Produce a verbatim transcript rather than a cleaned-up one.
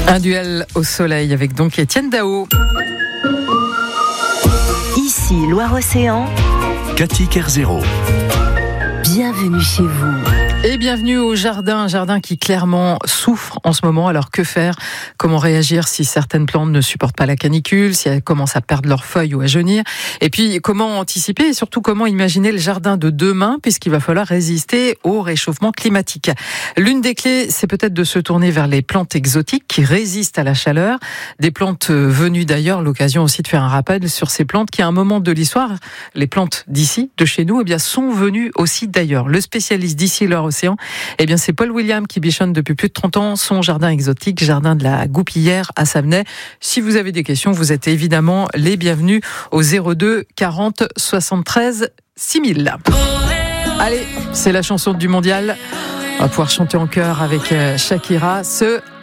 Un duel au soleil avec donc Étienne Dao. Ici Loire-Océan. Cathy Kerzero. Bienvenue chez vous. Et bienvenue au jardin, un jardin qui clairement souffre en ce moment. Alors que faire ? Comment réagir si certaines plantes ne supportent pas la canicule, si elles commencent à perdre leurs feuilles ou à jaunir ? Et puis comment anticiper et surtout comment imaginer le jardin de demain, puisqu'il va falloir résister au réchauffement climatique. L'une des clés, c'est peut-être de se tourner vers les plantes exotiques qui résistent à la chaleur. Des plantes venues d'ailleurs, l'occasion aussi de faire un rappel sur ces plantes qui à un moment de l'histoire, les plantes d'ici, de chez nous, eh bien, sont venues aussi d'ailleurs. Le spécialiste d'ici Loire-Océan, eh bien, c'est Paul William qui bichonne depuis plus de trente ans son jardin exotique, jardin de la Goupillière à Savenay. Si vous avez des questions, vous êtes évidemment les bienvenus au zéro deux quarante soixante-treize six mille. Allez, c'est la chanson du mondial. On va pouvoir chanter en chœur avec Shakira, ce